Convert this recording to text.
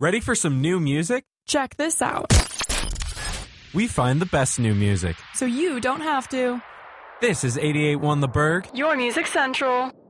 Ready for some new music? Check this out. We find the best new music, so you don't have to. This is 88.1 The Berg, Your Music Central.